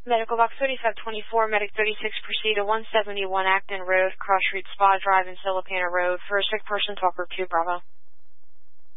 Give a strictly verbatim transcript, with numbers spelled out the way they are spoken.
Medical Box thirty-five twenty-four, Medic thirty-six, proceed to one seventy-one Acton Road, Cross Street Spa Drive, and Silopana Road for a sick person, talker two, Bravo.